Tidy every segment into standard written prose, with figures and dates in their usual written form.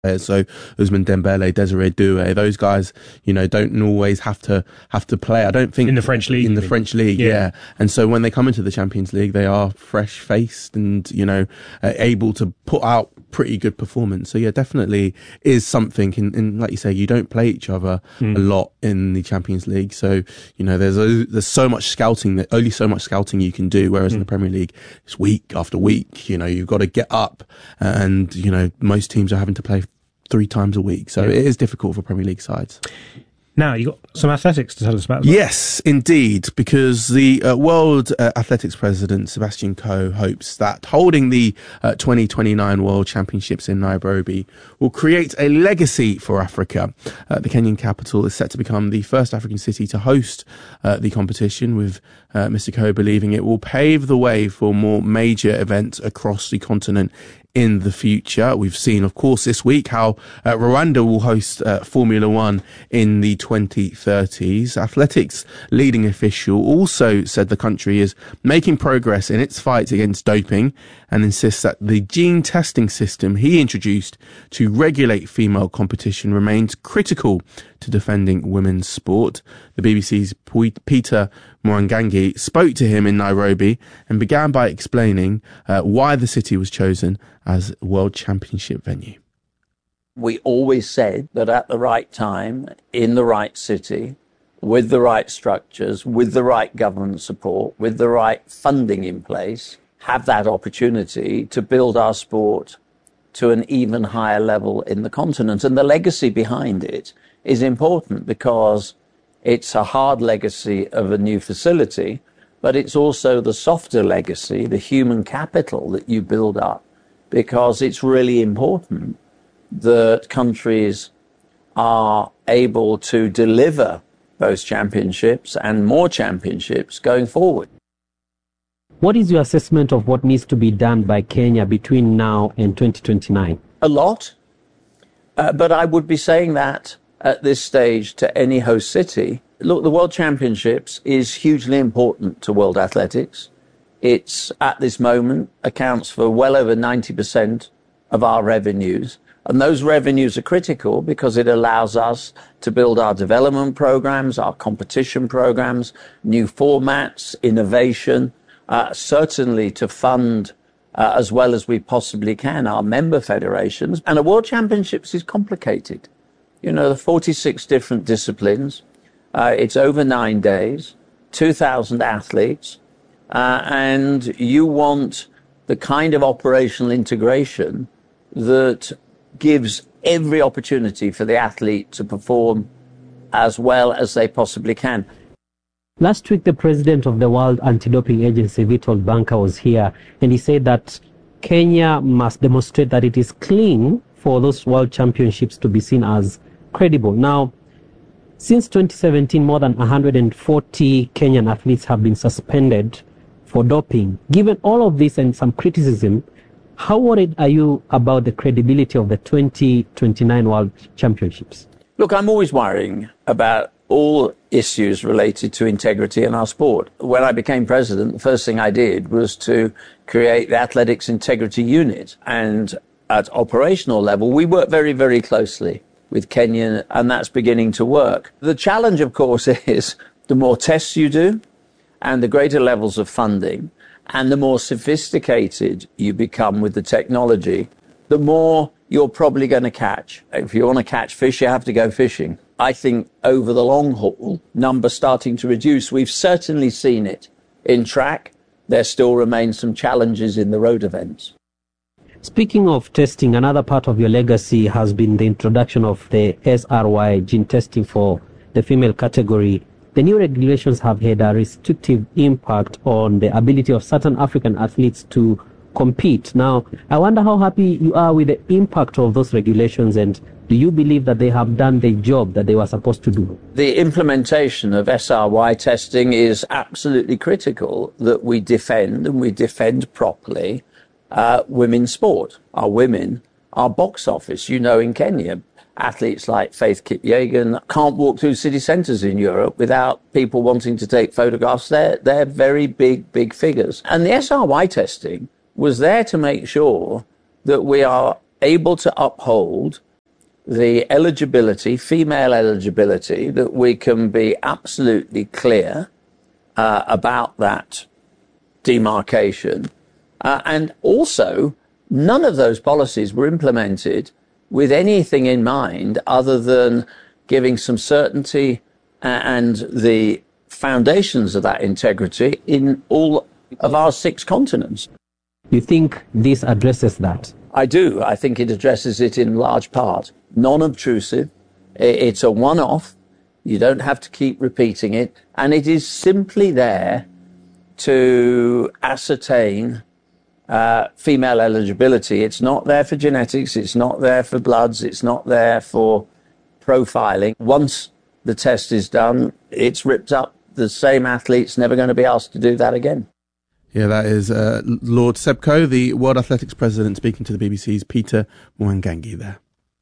So Ousmane Dembele, Desiree Doué, those guys, don't always have to play. I don't think in the French league. Yeah. And so when they come into the Champions League, they are fresh faced and able to put out pretty good performance. So yeah, definitely is something. In like you say, you don't play each other a lot in the Champions League. So there's so much scouting that only so much scouting you can do. Whereas in the Premier League, it's week after week. You've got to get up, and most teams are having to play 3 times a week. So it is difficult for Premier League sides. Now, you got some athletics to tell us about. Yes, indeed, because the World Athletics President, Sebastian Coe, hopes that holding the 2029 World Championships in Nairobi will create a legacy for Africa. The Kenyan capital is set to become the first African city to host the competition, with Mr. Coe believing it will pave the way for more major events across the continent in the future. We've seen, of course, this week how Rwanda will host Formula One in the 2030s. Athletics leading official also said the country is making progress in its fight against doping, and insists that the gene testing system he introduced to regulate female competition remains critical to defending women's sport. The BBC's Peter Mwangangi spoke to him in Nairobi and began by explaining why the city was chosen as World Championship venue. We always said that at the right time, in the right city, with the right structures, with the right government support, with the right funding in place, have that opportunity to build our sport to an even higher level in the continent. And the legacy behind it is important, because it's a hard legacy of a new facility, but it's also the softer legacy, the human capital that you build up, because it's really important that countries are able to deliver those championships and more championships going forward. What is your assessment of what needs to be done by Kenya between now and 2029? A lot, but I would be saying that at this stage to any host city. Look, the World Championships is hugely important to world athletics. It's, at this moment, accounts for well over 90% of our revenues. And those revenues are critical because it allows us to build our development programs, our competition programs, new formats, innovation, certainly to fund as well as we possibly can our member federations. And a World Championships is complicated. There are 46 different disciplines. It's over 9 days, 2,000 athletes. And you want the kind of operational integration that gives every opportunity for the athlete to perform as well as they possibly can. Last week, the president of the World Anti-Doping Agency, Vitold Banka, was here, and he said that Kenya must demonstrate that it is clean for those world championships to be seen as credible. Now, since 2017, more than 140 Kenyan athletes have been suspended for doping. Given all of this and some criticism, how worried are you about the credibility of the 2029 World Championships? Look, I'm always worrying about all issues related to integrity in our sport. When I became president, the first thing I did was to create the Athletics Integrity Unit. And at operational level, we work very, very closely with Kenya, and that's beginning to work. The challenge, of course, is the more tests you do and the greater levels of funding and the more sophisticated you become with the technology, the more you're probably going to catch. If you want to catch fish, you have to go fishing. I think over the long haul, numbers starting to reduce. We've certainly seen it in track. There still remain some challenges in the road events. Speaking of testing, another part of your legacy has been the introduction of the SRY gene testing for the female category. The new regulations have had a restrictive impact on the ability of certain African athletes to compete. Now, I wonder how happy you are with the impact of those regulations, and do you believe that they have done the job that they were supposed to do? The implementation of SRY testing is absolutely critical, that we defend, and we defend properly, women's sport. Our women, our box office. In Kenya, athletes like Faith Kipyegon can't walk through city centres in Europe without people wanting to take photographs. They're very big figures. And the SRY testing was there to make sure that we are able to uphold the eligibility, female eligibility, that we can be absolutely clear about that demarcation. And also, none of those policies were implemented with anything in mind other than giving some certainty and the foundations of that integrity in all of our 6 continents. You think this addresses that? I do. I think it addresses it in large part. Non-obtrusive. It's a one-off. You don't have to keep repeating it. And it is simply there to ascertain female eligibility. It's not there for genetics. It's not there for bloods. It's not there for profiling. Once the test is done, it's ripped up. The same athlete's never going to be asked to do that again. Yeah, that is Lord Seb Coe, the World Athletics President, speaking to the BBC's Peter Mwangangi there.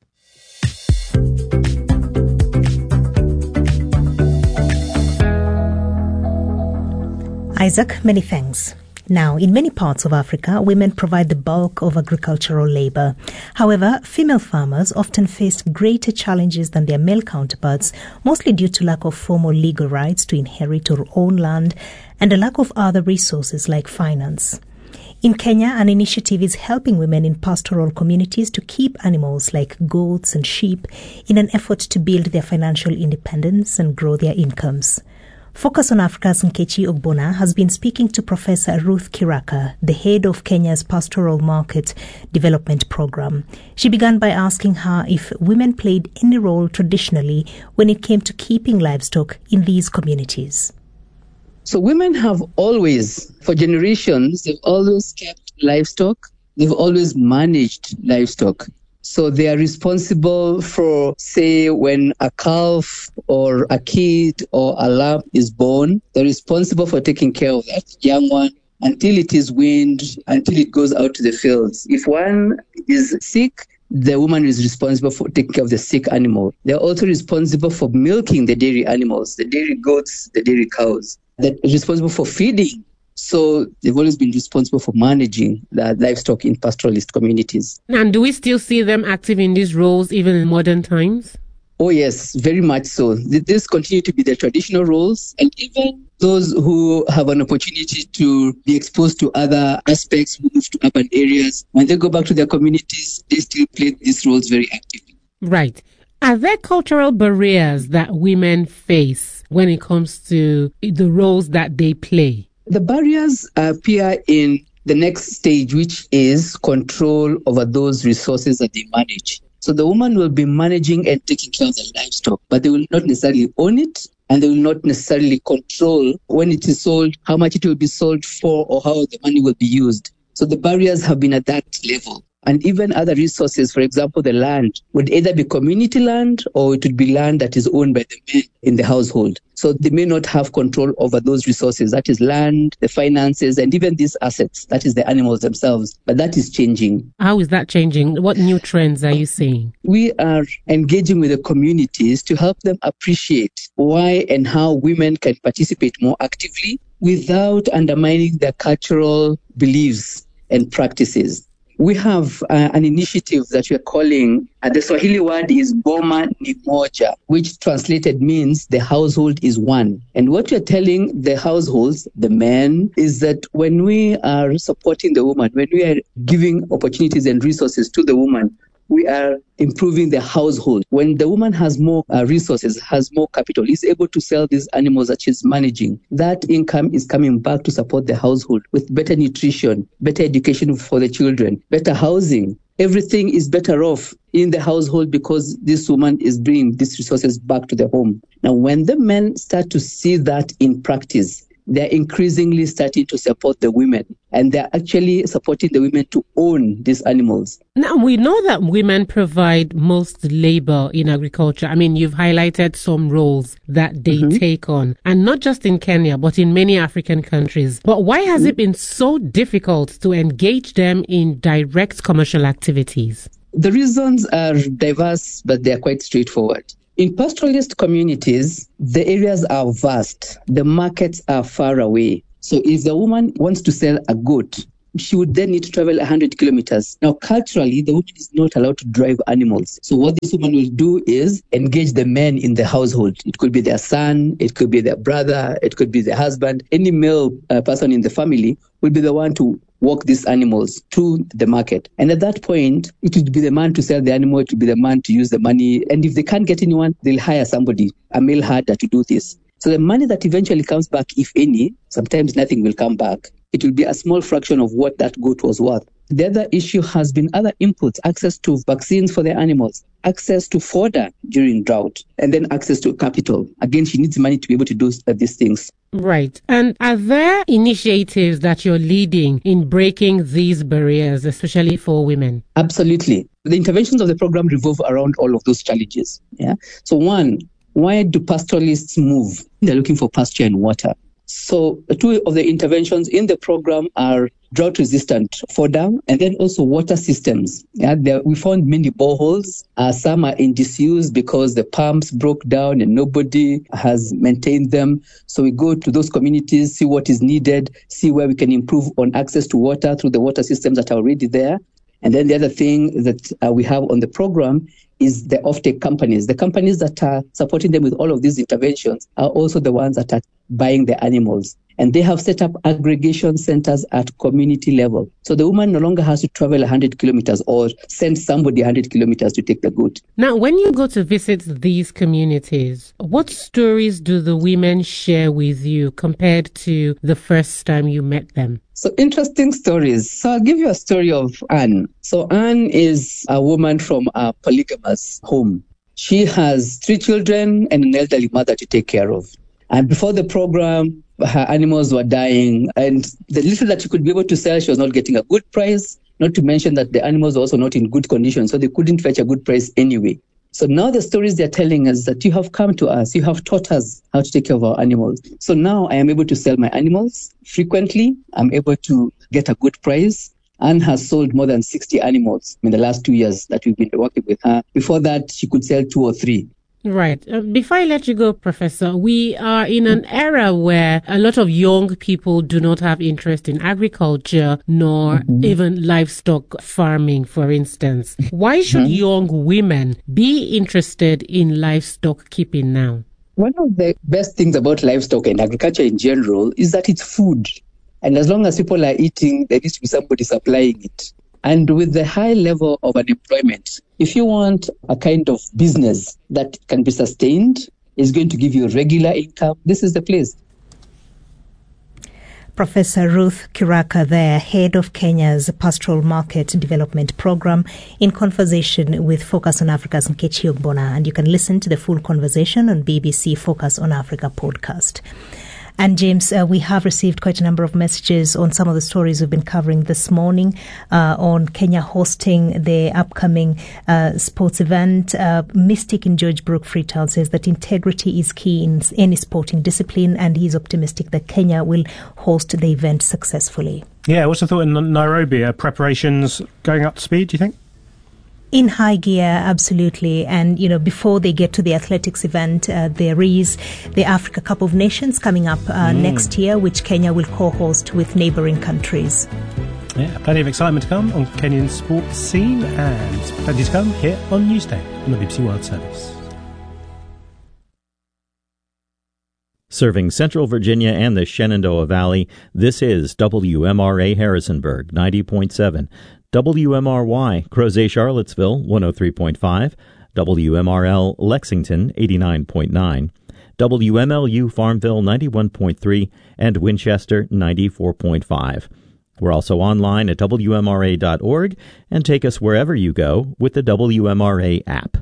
Isaac, many thanks. Now, in many parts of Africa, women provide the bulk of agricultural labor. However, female farmers often face greater challenges than their male counterparts, mostly due to lack of formal legal rights to inherit or own land and a lack of other resources like finance. In Kenya, an initiative is helping women in pastoral communities to keep animals like goats and sheep in an effort to build their financial independence and grow their incomes. Focus on Africa's Nkechi Ogbonna has been speaking to Professor Ruth Kiraka, the head of Kenya's Pastoral Market Development Program. She began by asking her if women played any role traditionally when it came to keeping livestock in these communities. So women have always, for generations, they've always kept livestock. They've always managed livestock. So they are responsible for, say, when a calf or a kid or a lamb is born, they're responsible for taking care of that young one until it is weaned, until it goes out to the fields. If one is sick, the woman is responsible for taking care of the sick animal. They're also responsible for milking the dairy animals, the dairy goats, the dairy cows. They're responsible for feeding. So they've always been responsible for managing the livestock in pastoralist communities. And do we still see them active in these roles even in modern times? Oh, yes, very much so. These continue to be the traditional roles. And even those who have an opportunity to be exposed to other aspects, move to urban areas, when they go back to their communities, they still play these roles very actively. Right. Are there cultural barriers that women face when it comes to the roles that they play? The barriers appear in the next stage, which is control over those resources that they manage. So the woman will be managing and taking care of the livestock, but they will not necessarily own it, and they will not necessarily control when it is sold, how much it will be sold for, or how the money will be used. So the barriers have been at that level. And even other resources, for example, the land would either be community land or it would be land that is owned by the men in the household. So they may not have control over those resources, that is land, the finances, and even these assets, that is the animals themselves. But that is changing. How is that changing? What new trends are you seeing? We are engaging with the communities to help them appreciate why and how women can participate more actively without undermining their cultural beliefs and practices. We have an initiative that we are calling, the Swahili word is Boma ni Moja, which translated means the household is one. And what we are telling the households, the men, is that when we are supporting the woman, when we are giving opportunities and resources to the woman, we are improving the household. When the woman has more resources, has more capital, is able to sell these animals that she's managing, that income is coming back to support the household with better nutrition, better education for the children, better housing. Everything is better off in the household because this woman is bringing these resources back to the home. Now, when the men start to see that in practice, they're increasingly starting to support the women, and they're actually supporting the women to own these animals. Now, we know that women provide most labor in agriculture. I mean, you've highlighted some roles that they take on, and not just in Kenya, but in many African countries. But why has it been so difficult to engage them in direct commercial activities? The reasons are diverse, but they're quite straightforward. In pastoralist communities, the areas are vast. The markets are far away. So if the woman wants to sell a goat, she would then need to travel 100 kilometers. Now, culturally, the woman is not allowed to drive animals. So what this woman will do is engage the men in the household. It could be their son, it could be their brother, it could be their husband. Any male person in the family will be the one to walk these animals to the market. And at that point, it would be the man to sell the animal, it would be the man to use the money. And if they can't get anyone, they'll hire somebody, a male herder, to do this. So the money that eventually comes back, if any, sometimes nothing will come back. It will be a small fraction of what that goat was worth. The other issue has been other inputs, access to vaccines for the animals, access to fodder during drought, and then access to capital. Again, she needs money to be able to do these things. Right. And are there initiatives that you're leading in breaking these barriers, especially for women? Absolutely. The interventions of the program revolve around all of those challenges. Yeah. So one, why do pastoralists move? They're looking for pasture and water. So two of the interventions in the program are drought-resistant fodder and then also water systems. Yeah, we found many boreholes. Some are in disuse because the pumps broke down and nobody has maintained them. So we go to those communities, see what is needed, see where we can improve on access to water through the water systems that are already there. And then the other thing that we have on the program is the offtake companies. The companies that are supporting them with all of these interventions are also the ones that are buying the animals. And they have set up aggregation centers at community level. So the woman no longer has to travel 100 kilometers or send somebody 100 kilometers to take the goat. Now, when you go to visit these communities, what stories do the women share with you compared to the first time you met them? So interesting stories. So I'll give you a story of Anne. So Anne is a woman from a polygamous home. She has 3 children and an elderly mother to take care of. And before the program, her animals were dying. And the little that she could be able to sell, she was not getting a good price, not to mention that the animals were also not in good condition, so they couldn't fetch a good price anyway. So now the stories they're telling us that you have come to us, you have taught us how to take care of our animals. So now I am able to sell my animals frequently. I'm able to get a good price. Anne has sold more than 60 animals in the last 2 years that we've been working with her. Before that, she could sell 2 or 3. Right. Before I let you go, Professor, we are in an era where a lot of young people do not have interest in agriculture nor even livestock farming, for instance. Why should young women be interested in livestock keeping now? One of the best things about livestock and agriculture in general is that it's food. And as long as people are eating, there needs to be somebody supplying it. And with the high level of unemployment, if you want a kind of business that can be sustained, is going to give you regular income, this is the place. Professor Ruth Kiraka there, head of Kenya's Pastoral Market Development Program, in conversation with Focus on Africa's Nkechi Ogbonna. And you can listen to the full conversation on BBC Focus on Africa podcast. And James, we have received quite a number of messages on some of the stories we've been covering this morning on Kenya hosting the upcoming sports event. Mystic in George Brook Freetown says that integrity is key in any sporting discipline, and he's optimistic that Kenya will host the event successfully. Yeah, what's the thought in Nairobi? Are preparations going up to speed, do you think? In high gear, absolutely. And, before they get to the athletics event, there is the Africa Cup of Nations coming up next year, which Kenya will co-host with neighbouring countries. Yeah, plenty of excitement to come on Kenyan sports scene, and plenty to come here on Newsday on the BBC World Service. Serving Central Virginia and the Shenandoah Valley, this is WMRA Harrisonburg, 90.7. WMRY Crozet Charlottesville 103.5, WMRL Lexington 89.9, WMLU Farmville 91.3, and Winchester 94.5. We're also online at WMRA.org and take us wherever you go with the WMRA app.